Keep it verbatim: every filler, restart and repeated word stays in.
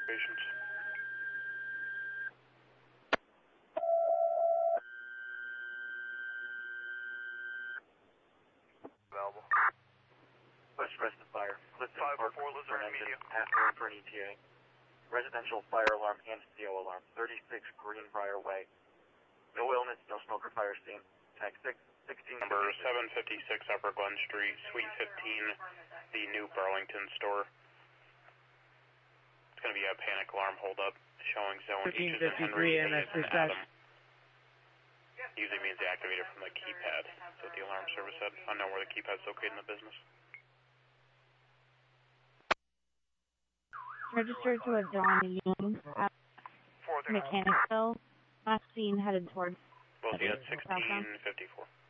Patients. Available. West Preston Fire. Clifton five oh Park four, Lizard for an engine. Media. After for an E T A. Residential fire alarm and C O alarm. thirty-six Greenbrier Way. No illness, no smoker fire scene. Tag six, sixteen. Number seven fifty-six Upper Glen Street, Suite fifteen, the New Burlington store. It's going to be a panic alarm holdup showing zone H is in Henry, A is in Adam. Usually means they activate it from the keypad. That's what the alarm service said. I know where the keypad's located in the business. Registered to a John Young at Mechanicsville. Last seen headed towards We'll see at sixteen fifty-four.